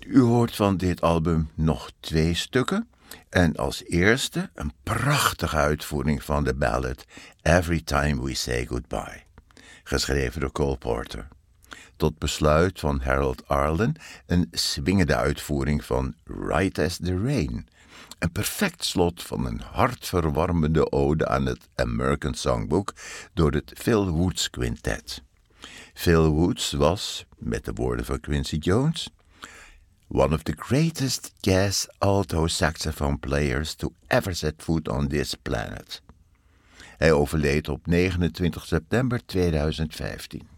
U hoort van dit album nog 2 stukken. En als eerste een prachtige uitvoering van de ballad Every Time We Say Goodbye, geschreven door Cole Porter. Tot besluit van Harold Arlen een swingende uitvoering van Right as the Rain, een perfect slot van een hartverwarmende ode aan het American Songbook door het Phil Woods Quintet. Phil Woods was, met de woorden van Quincy Jones, one of the greatest jazz alto saxophone players to ever set foot on this planet. Hij overleed op 29 september 2015.